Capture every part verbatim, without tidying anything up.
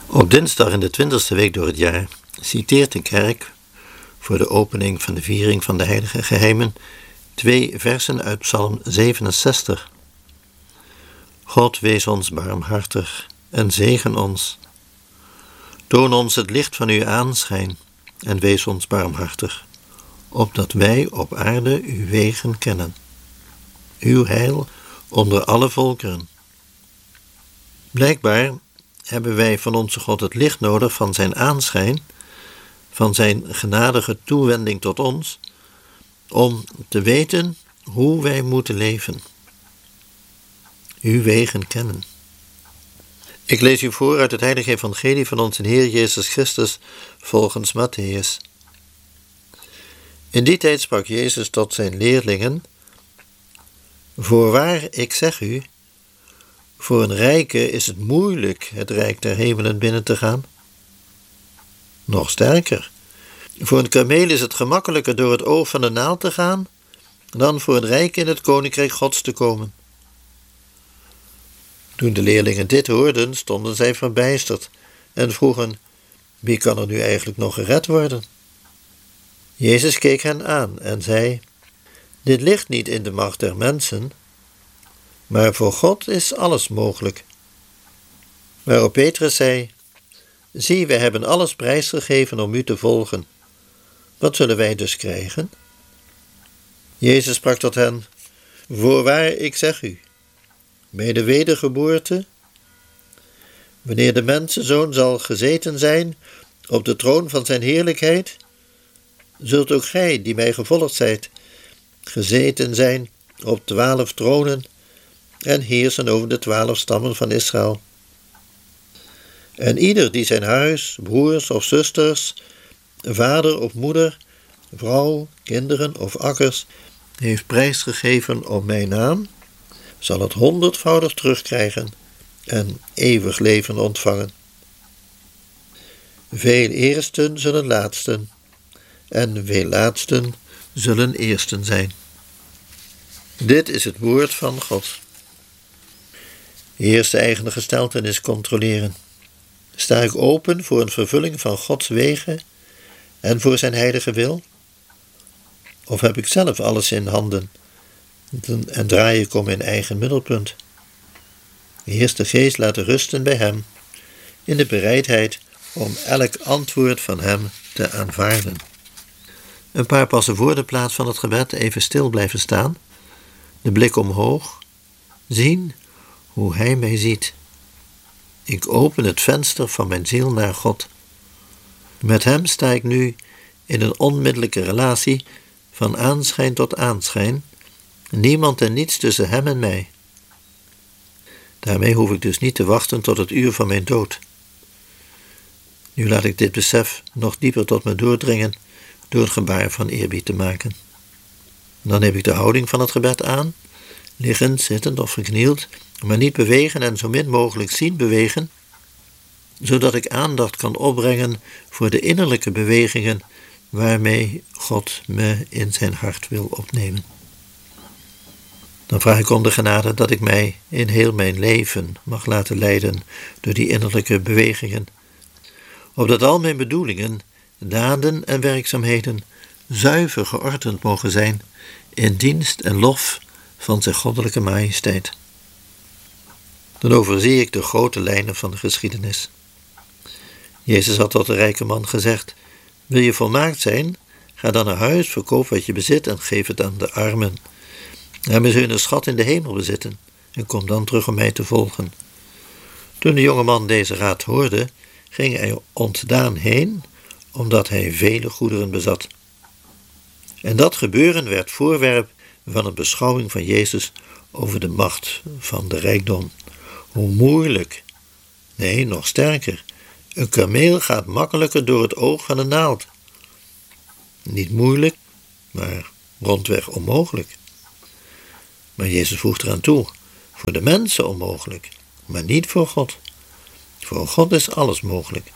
Op dinsdag in de twintigste week door het jaar citeert de kerk voor de opening van de viering van de heilige geheimen twee versen uit Psalm zevenenzestig. God, wees ons barmhartig en zegen ons. Toon ons het licht van uw aanschijn en wees ons barmhartig, opdat wij op aarde uw wegen kennen. Uw heil onder alle volkeren. Blijkbaar hebben wij van onze God het licht nodig van zijn aanschijn, van zijn genadige toewending tot ons, om te weten hoe wij moeten leven. Uw wegen kennen. Ik lees u voor uit het heilige evangelie van onze Heer Jezus Christus volgens Mattheüs. In die tijd sprak Jezus tot zijn leerlingen: Voorwaar, ik zeg u, voor een rijke is het moeilijk het rijk der hemelen binnen te gaan. Nog sterker, voor een kameel is het gemakkelijker door het oog van de naald te gaan, dan voor een rijk in het koninkrijk Gods te komen. Toen de leerlingen dit hoorden, stonden zij verbijsterd en vroegen: Wie kan er nu eigenlijk nog gered worden? Jezus keek hen aan en zei: Dit ligt niet in de macht der mensen, maar voor God is alles mogelijk. Waarop Petrus zei: Zie, wij hebben alles prijsgegeven om u te volgen. Wat zullen wij dus krijgen? Jezus sprak tot hen: Voorwaar, ik zeg u, bij de wedergeboorte, wanneer de mensenzoon zal gezeten zijn op de troon van zijn heerlijkheid, zult ook gij, die mij gevolgd zijt, gezeten zijn op twaalf tronen en heersen over de twaalf stammen van Israël. En ieder die zijn huis, broers of zusters, vader of moeder, vrouw, kinderen of akkers heeft prijsgegeven om mijn naam, zal het honderdvoudig terugkrijgen en eeuwig leven ontvangen. Veel eersten zullen laatsten en veel laatsten zullen eersten zijn. Dit is het woord van God. Eerst de eigen gesteltenis controleren. Sta ik open voor een vervulling van Gods wegen en voor zijn heilige wil? Of heb ik zelf alles in handen en draai ik om mijn eigen middelpunt? Eerst de geest laten rusten bij hem, in de bereidheid om elk antwoord van hem te aanvaarden. Een paar passen voor de plaats van het gebed even stil blijven staan, de blik omhoog, zien hoe hij mij ziet. Ik open het venster van mijn ziel naar God. Met hem sta ik nu in een onmiddellijke relatie van aanschijn tot aanschijn, niemand en niets tussen hem en mij. Daarmee hoef ik dus niet te wachten tot het uur van mijn dood. Nu laat ik dit besef nog dieper tot me doordringen door het gebaar van eerbied te maken. Dan heb ik de houding van het gebed aan, liggend, zittend of geknield, maar niet bewegen en zo min mogelijk zien bewegen, zodat ik aandacht kan opbrengen voor de innerlijke bewegingen waarmee God me in zijn hart wil opnemen. Dan vraag ik om de genade dat ik mij in heel mijn leven mag laten leiden door die innerlijke bewegingen, opdat al mijn bedoelingen, daden en werkzaamheden zuiver geordend mogen zijn in dienst en lof van zijn goddelijke majesteit. Dan overzie ik de grote lijnen van de geschiedenis. Jezus had tot de rijke man gezegd: Wil je volmaakt zijn? Ga dan naar huis, verkoop wat je bezit en geef het aan de armen. Daarmee zul je een schat in de hemel bezitten en kom dan terug om mij te volgen. Toen de jonge man deze raad hoorde, ging hij ontdaan heen, omdat hij vele goederen bezat. En dat gebeuren werd voorwerp van een beschouwing van Jezus over de macht van de rijkdom. Hoe moeilijk, nee, nog sterker, een kameel gaat makkelijker door het oog van een naald. Niet moeilijk, maar rondweg onmogelijk. Maar Jezus voegt eraan toe, voor de mensen onmogelijk, maar niet voor God. Voor God is alles mogelijk.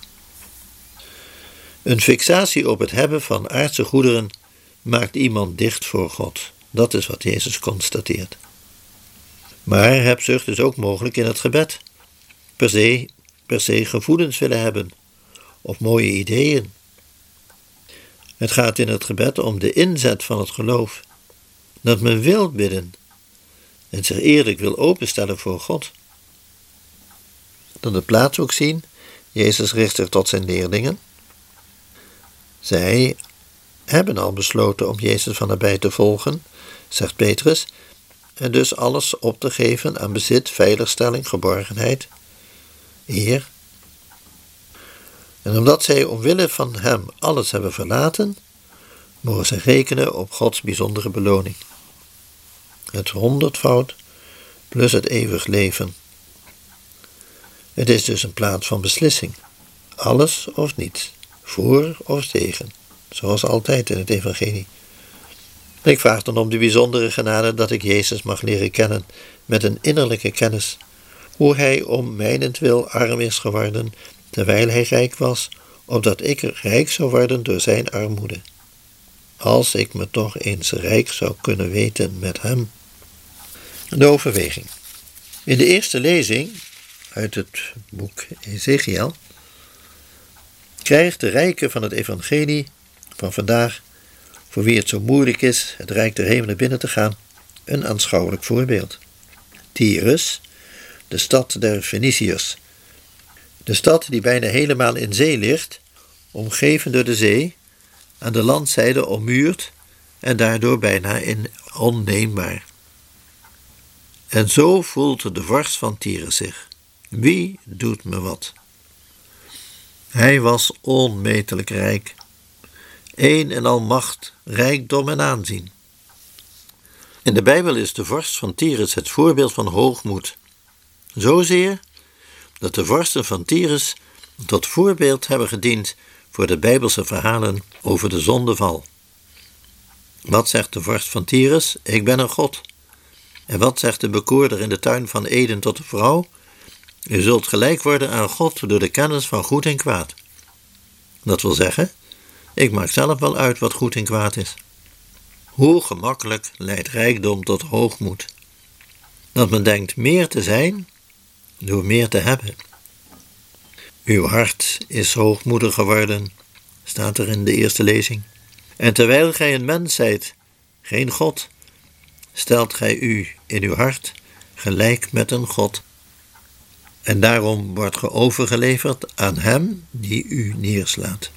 Een fixatie op het hebben van aardse goederen maakt iemand dicht voor God. Dat is wat Jezus constateert. Maar hebzucht is ook mogelijk in het gebed. Per se per se gevoelens willen hebben of mooie ideeën. Het gaat in het gebed om de inzet van het geloof, dat men wil bidden en zich eerlijk wil openstellen voor God. Dan de plaats ook zien, Jezus richt zich tot zijn leerlingen. Zij hebben al besloten om Jezus van nabij te volgen, zegt Petrus, en dus alles op te geven aan bezit, veiligstelling, geborgenheid, eer. En omdat zij omwille van hem alles hebben verlaten, mogen zij rekenen op Gods bijzondere beloning. Het honderdvoud plus het eeuwig leven. Het is dus een plaats van beslissing. Alles of niets, voor of tegen, zoals altijd in het evangelie. Ik vraag dan om de bijzondere genade dat ik Jezus mag leren kennen met een innerlijke kennis, hoe hij om mijnentwil arm is geworden, terwijl hij rijk was, opdat ik rijk zou worden door zijn armoede. Als ik me toch eens rijk zou kunnen weten met hem. De overweging. In de eerste lezing uit het boek Ezechiel krijgt de rijke van het evangelie van vandaag, voor wie het zo moeilijk is het rijk der hemelen binnen te gaan, een aanschouwelijk voorbeeld. Tyrus, de stad der Feniciërs. De stad die bijna helemaal in zee ligt, omgeven door de zee, aan de landzijde ommuurd en daardoor bijna onneembaar. En zo voelt de vorst van Tyrus zich. Wie doet me wat? Hij was onmetelijk rijk. Een en al macht, rijkdom en aanzien. In de Bijbel is de vorst van Tyrus het voorbeeld van hoogmoed. Zozeer dat de vorsten van Tyrus tot voorbeeld hebben gediend voor de Bijbelse verhalen over de zondeval. Wat zegt de vorst van Tyrus? Ik ben een god. En wat zegt de bekoorder in de tuin van Eden tot de vrouw? U zult gelijk worden aan God door de kennis van goed en kwaad. Dat wil zeggen, ik maak zelf wel uit wat goed en kwaad is. Hoe gemakkelijk leidt rijkdom tot hoogmoed. Dat men denkt meer te zijn door meer te hebben. Uw hart is hoogmoedig geworden, staat er in de eerste lezing. En terwijl gij een mens zijt, geen God, stelt gij u in uw hart gelijk met een God. En daarom wordt ge overgeleverd aan hem die u neerslaat.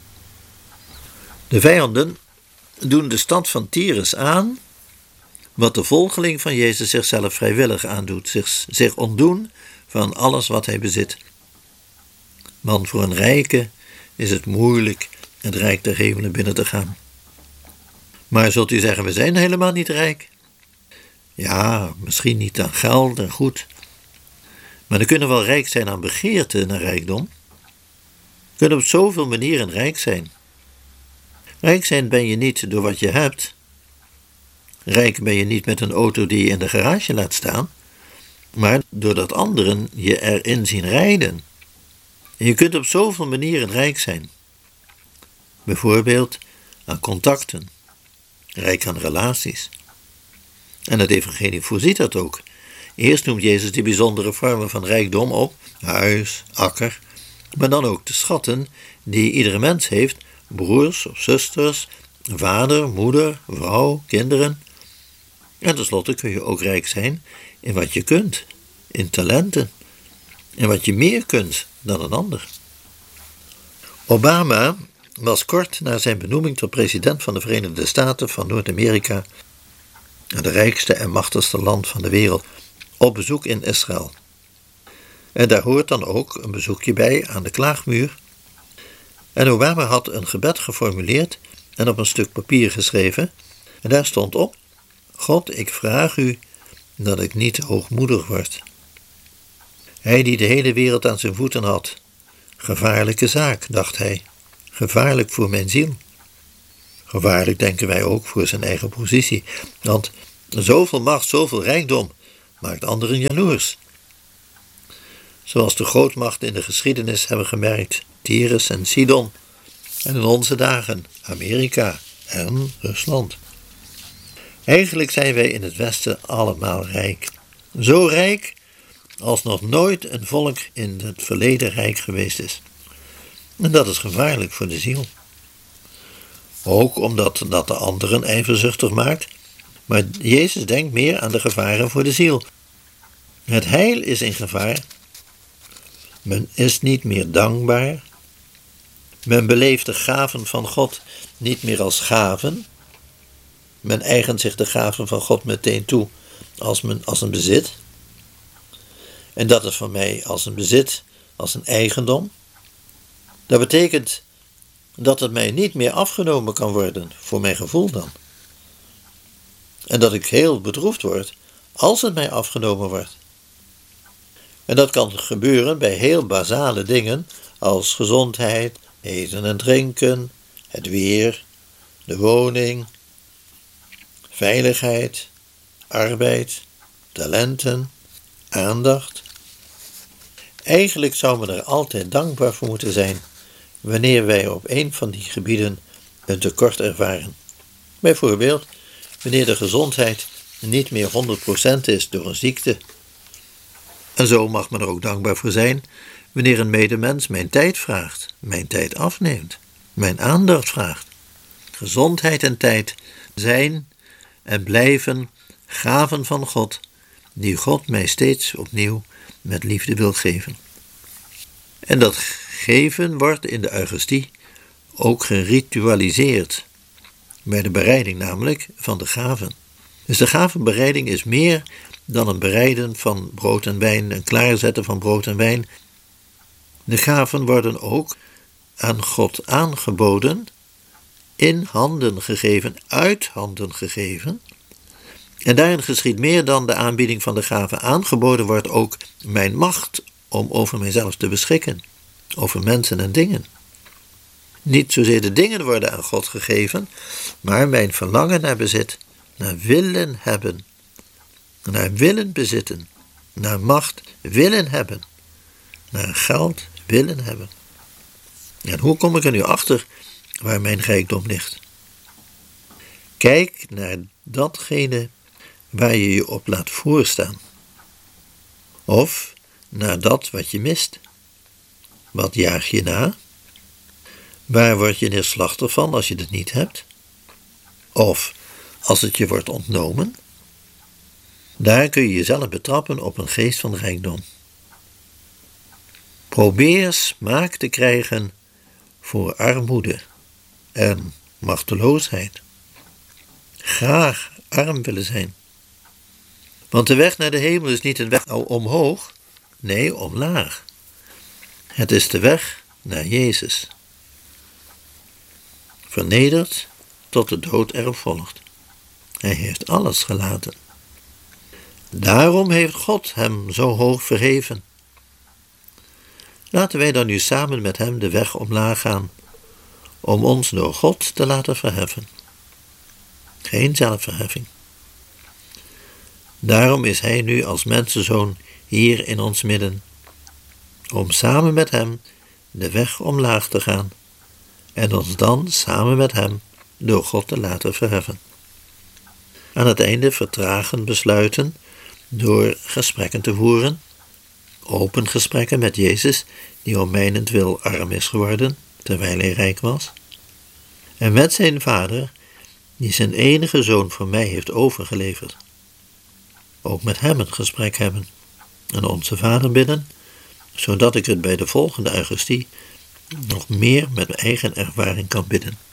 De vijanden doen de stad van Tyrus aan wat de volgeling van Jezus zichzelf vrijwillig aandoet, zich, zich ontdoen van alles wat hij bezit. Want voor een rijke is het moeilijk het rijk der hemelen binnen te gaan. Maar zult u zeggen, we zijn helemaal niet rijk? Ja, misschien niet aan geld en goed. Maar we kunnen wel rijk zijn aan begeerte naar rijkdom. We kunnen op zoveel manieren rijk zijn. Rijk zijn ben je niet door wat je hebt. Rijk ben je niet met een auto die je in de garage laat staan, maar doordat anderen je erin zien rijden. En je kunt op zoveel manieren rijk zijn. Bijvoorbeeld aan contacten, rijk aan relaties. En het evangelie voorziet dat ook. Eerst noemt Jezus die bijzondere vormen van rijkdom op, huis, akker, maar dan ook de schatten die iedere mens heeft, broers of zusters, vader, moeder, vrouw, kinderen. En tenslotte kun je ook rijk zijn in wat je kunt, in talenten, en wat je meer kunt dan een ander. Obama was kort na zijn benoeming tot president van de Verenigde Staten van Noord-Amerika, het rijkste en machtigste land van de wereld, op bezoek in Israël. En daar hoort dan ook een bezoekje bij aan de klaagmuur. En Obama had een gebed geformuleerd en op een stuk papier geschreven. En daar stond op: God, ik vraag u dat ik niet hoogmoedig word. Hij die de hele wereld aan zijn voeten had. Gevaarlijke zaak, dacht hij. Gevaarlijk voor mijn ziel. Gevaarlijk denken wij ook voor zijn eigen positie. Want zoveel macht, zoveel rijkdom maakt anderen jaloers. Zoals de grootmachten in de geschiedenis hebben gemerkt, Tyrus en Sidon. En in onze dagen Amerika en Rusland. Eigenlijk zijn wij in het Westen allemaal rijk. Zo rijk als nog nooit een volk in het verleden rijk geweest is. En dat is gevaarlijk voor de ziel. Ook omdat dat de anderen ijverzuchtig maakt, maar Jezus denkt meer aan de gevaren voor de ziel. Het heil is in gevaar. Men is niet meer dankbaar. Men beleeft de gaven van God niet meer als gaven. Men eigent zich de gaven van God meteen toe als, men, als een bezit. En dat is voor mij als een bezit, als een eigendom. Dat betekent dat het mij niet meer afgenomen kan worden, voor mijn gevoel dan. En dat ik heel bedroefd word als het mij afgenomen wordt. En dat kan gebeuren bij heel basale dingen als gezondheid, eten en drinken, het weer, de woning, veiligheid, arbeid, talenten, aandacht. Eigenlijk zou men er altijd dankbaar voor moeten zijn wanneer wij op een van die gebieden een tekort ervaren. Bijvoorbeeld wanneer de gezondheid niet meer honderd procent is door een ziekte. En zo mag men er ook dankbaar voor zijn wanneer een medemens mijn tijd vraagt, mijn tijd afneemt, mijn aandacht vraagt. Gezondheid en tijd zijn en blijven gaven van God, die God mij steeds opnieuw met liefde wil geven. En dat geven wordt in de Eucharistie ook geritualiseerd, bij de bereiding namelijk van de gaven. Dus de gavenbereiding is meer dan een bereiden van brood en wijn, een klaarzetten van brood en wijn. De gaven worden ook aan God aangeboden, in handen gegeven, uit handen gegeven. En daarin geschiet meer dan de aanbieding van de gaven. Aangeboden wordt ook mijn macht om over mijzelf te beschikken, over mensen en dingen. Niet zozeer de dingen worden aan God gegeven, maar mijn verlangen naar bezit, naar willen hebben, naar willen bezitten, naar macht willen hebben, naar geld willen hebben. En hoe kom ik er nu achter waar mijn rijkdom ligt? Kijk naar datgene waar je je op laat voorstaan. Of naar dat wat je mist. Wat jaag je na? Waar word je neerslachtig van als je het niet hebt? Of als het je wordt ontnomen? Daar kun je jezelf betrappen op een geest van rijkdom. Probeer smaak te krijgen voor armoede en machteloosheid. Graag arm willen zijn. Want de weg naar de hemel is niet een weg omhoog, nee, omlaag. Het is de weg naar Jezus. Vernederd tot de dood erop volgt. Hij heeft alles gelaten. Daarom heeft God hem zo hoog verheven. Laten wij dan nu samen met hem de weg omlaag gaan, om ons door God te laten verheffen. Geen zelfverheffing. Daarom is hij nu als mensenzoon hier in ons midden, om samen met hem de weg omlaag te gaan en ons dan samen met hem door God te laten verheffen. Aan het einde vertragen besluiten door gesprekken te voeren, open gesprekken met Jezus, die om mijnentwil arm is geworden, terwijl hij rijk was, en met zijn vader, die zijn enige zoon voor mij heeft overgeleverd. Ook met hem een gesprek hebben en onze Vader bidden, zodat ik het bij de volgende Eucharistie nog meer met mijn eigen ervaring kan bidden.